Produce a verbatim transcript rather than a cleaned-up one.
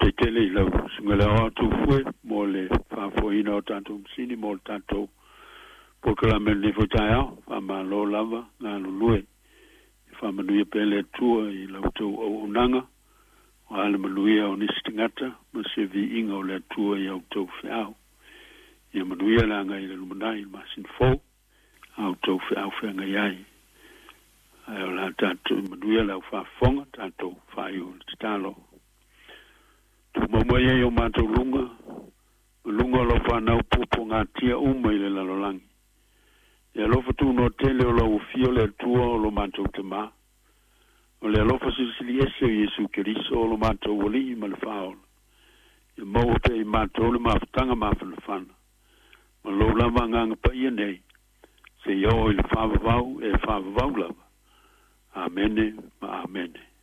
te tele i lau sungale o tu fue mo le whafoina o tanto msini mo le tanto proclamel ne fotaya whama lo lava ngā lulue i whamanuia pele tua i lau tau au unanga o ale manuia o nistingata ma se vi inga o le tua i au tau whiau i manuia la ngai le lumanai ma sin fo au tau whiau whenga iai ai o la tanto manuia lau whafonga tanto whaiu le talo Mama ye yo mato lunga lunga lo fa na pupu nga tia uma ile la lolangi ya lo fa tu no tele o lo fio le tuo lo mato tema o le lo fa si si ese Yesu Kristo lo mato woli mal faul ya mo pe mato le ma tanga ma fa fana ma lo la manga pa ye nei se yo il fa vau e fa vau la amen ma amen